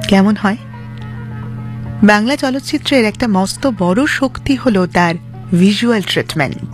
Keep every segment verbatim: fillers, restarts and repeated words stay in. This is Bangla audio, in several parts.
কেমন হয়? বাংলা চলচ্চিত্রের একটা মস্ত বড় শক্তি হলো তার ভিজুয়াল ট্রিটমেন্ট।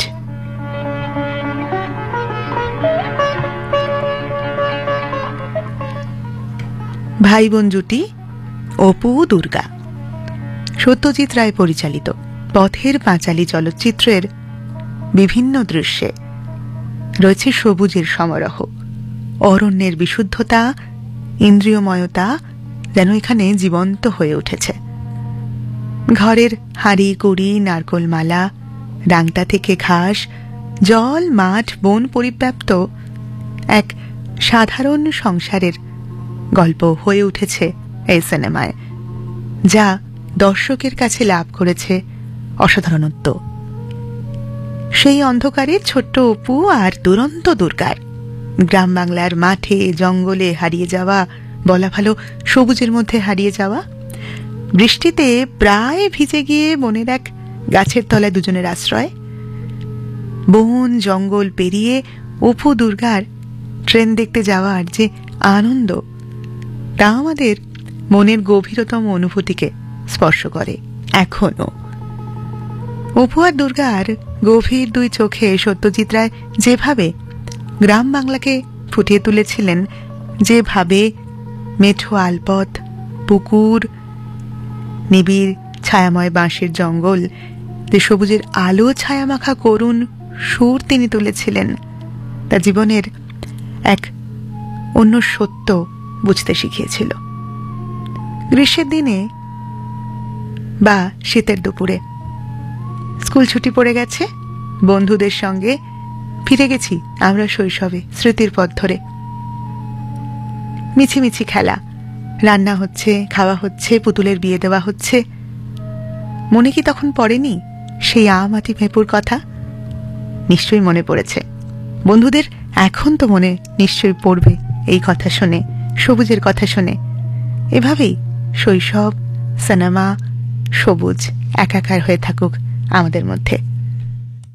ভাই বোন জুটি অপু দুর্গা, সত্যজিৎ রায় পরিচালিত পথের পাঁচালী চলচ্চিত্রের বিভিন্ন দৃশ্যে রয়েছে সবুজের সমারোহ, অরণ্যের বিশুদ্ধতা, ইন্দ্রিয়ময়তা যেন এখানে জীবন্ত হয়ে উঠেছে। ঘরের হাঁড়ি কুড়ি, নারকোল মালা, ডাংটা থেকে ঘাস, জল, মাঠ, বন পরিব্যাপ্ত এক সাধারণ সংসারের গল্প হয়ে উঠেছে এই সিনেমায়, যা দর্শকের কাছে লাভ করেছে অসাধারণত্ব। সেই অন্ধকারে ছোট্ট অপু আর দুরন্ত দুর্গার গ্রাম বাংলার মাঠে জঙ্গলে হারিয়ে যাওয়া, বলা ভালো সবুজের মধ্যে হারিয়ে যাওয়া, বৃষ্টিতে প্রায় ভিজে গিয়ে বনের এক গাছের তলায় দুজনের আশ্রয়, বন জঙ্গল পেরিয়ে অপু দুর্গার ট্রেন দেখতে যাওয়ার যে আনন্দ, তা আমাদের মনের গভীরতম অনুভূতিকে স্পর্শ করে এখনো। অপু আর দুর্গার গভীর দুই চোখে সত্যজিৎ রায় যেভাবে গ্রাম বাংলাকে ফুটিয়ে তুলেছিলেন, যেভাবে মেঠো আলপথ, পুকুর, নিবিড় ছায়াময় বাঁশের জঙ্গল, যে সবুজের আলো ছায়ামাখা করুণ সুর তিনি তুলেছিলেন, তা জীবনের এক অন্য সত্য বুঝতে শিখিয়েছিল। গ্রীষ্মের দিনে বা শীতের দুপুরে স্কুল ছুটি পড়ে গেছে, বন্ধুদের সঙ্গে ফিরে গেছি আমরা শৈশবে, স্মৃতির পথ ধরে। মিছিমিছি খেলা, রান্না হচ্ছে, খাওয়া হচ্ছে, পুতুলের বিয়ে দেওয়া হচ্ছে। মনে কি তখন পড়েনি সেই আম আটি ভেপুর কথা? নিশ্চয়ই মনে পড়েছে। বন্ধুদের এখন তো মনে নিশ্চয়ই পড়বে এই কথা শুনে, সবুজের কথা শুনে। এভাবেই শৈশব, সিনেমা, সবুজ একাকার হয়ে থাকুক আমাদের মধ্যে।